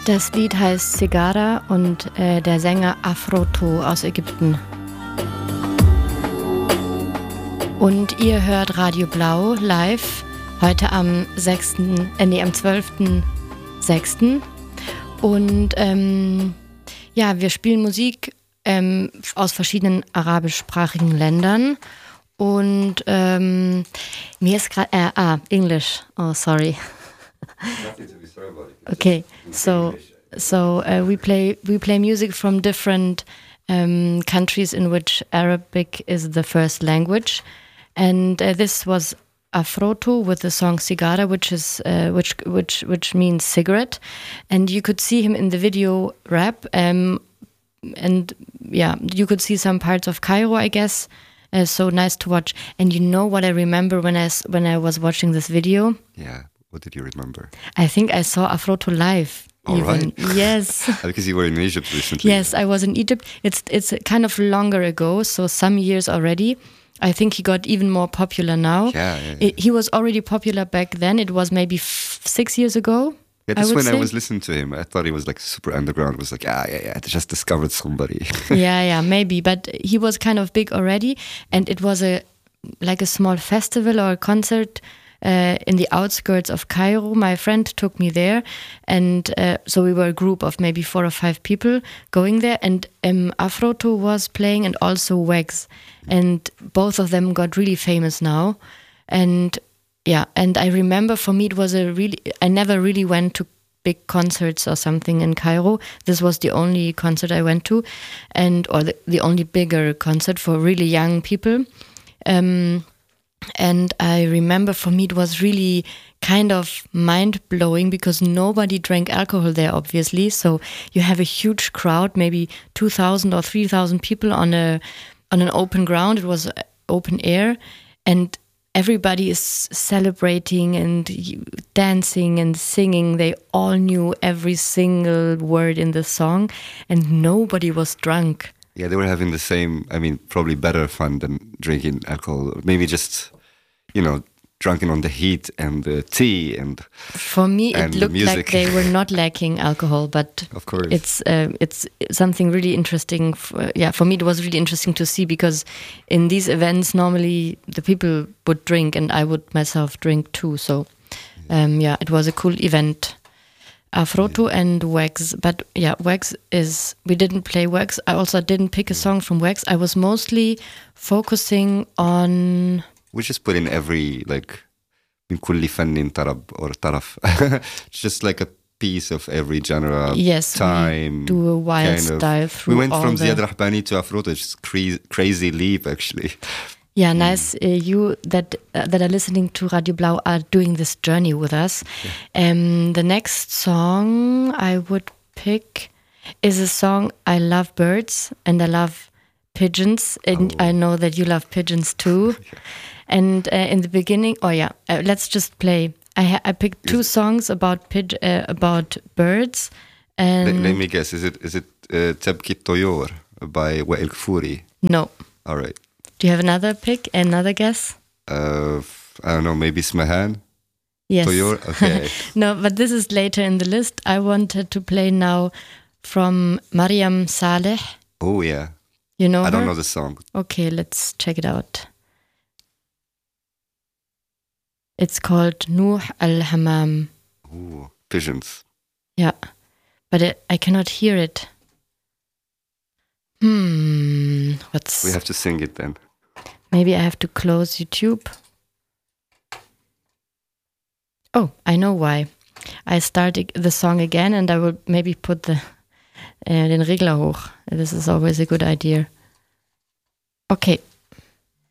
Das Lied heißt Sigara und der Sänger Afroto aus Ägypten. Und ihr hört Radio Blau live heute am 12.06. Und ja, wir spielen Musik aus verschiedenen arabischsprachigen Ländern. Und mir ist gerade English. Oh, sorry. Okay, so we play music from different countries in which Arabic is the first language, and this was Afroto with the song Sigara, which is which means cigarette, and you could see him in the video rap, and yeah, you could see some parts of Cairo, I guess. So nice to watch. And you know what I remember when I was watching this video? Yeah. What did you remember? I think I saw Afroto live. All right. Yes. Because you were in Egypt recently. Yes, I was in Egypt. It's kind of longer ago, so some years already. I think he got even more popular now. Yeah. He was already popular back then. It was maybe 6 years ago. Yeah, that's when I was listening to him. I thought he was like super underground. It was like, yeah, I just discovered somebody. yeah, maybe. But he was kind of big already. And it was like a small festival or a concert in the outskirts of Cairo. My friend took me there. And so we were a group of maybe 4 or 5 people going there. And Afroto was playing and also Wags. And both of them got really famous now. And yeah, and I remember for me it was I never really went to big concerts or something in Cairo. This was the only concert I went to, or the only bigger concert for really young people. And I remember for me it was really kind of mind-blowing because nobody drank alcohol there, obviously. So you have a huge crowd, maybe 2,000 or 3,000 people on an open ground. It was open air, and everybody is celebrating and dancing and singing. They all knew every single word in the song, and nobody was drunk. Yeah, they were having the same, probably better fun than drinking alcohol. Maybe just, drunken on the heat and the tea and for me it looked like they were not lacking alcohol, but of course it's something really interesting. For me it was really interesting to see, because in these events normally the people would drink and I would myself drink too. So it was a cool event. Afroto and Wags, but yeah, Wags we didn't play Wags. I also didn't pick a song from Wags. I was mostly focusing on. We just put in every, min kulli fannin tarab or taraf. Just like a piece of every genre, yes, time. We do a wild style through. We went from Ziad Rahbani to Afroto. It's crazy leap, actually. Yeah, nice. You that are listening to Radio Blau are doing this journey with us. Yeah. The next song I would pick is a song I love birds and I love pigeons, and I know that you love pigeons too. Yeah. And in the beginning, let's just play. I picked 2 songs about birds. And let me guess. Is it Tabki Toyor by Wa'il Kfouri? No. All right. Do you have another pick? Another guess? I don't know. Maybe Smahan. Yes. Toyor. Okay. No, but this is later in the list. I wanted to play now from Mariam Saleh. Oh yeah. You know her? I don't know the song. Okay, let's check it out. It's called Nuh al-Hamam. Ooh, pigeons. Yeah, but I cannot hear it. We have to sing it then. Maybe I have to close YouTube. Oh, I know why. I start the song again and I will maybe put den Regler hoch. This is always a good idea. Okay.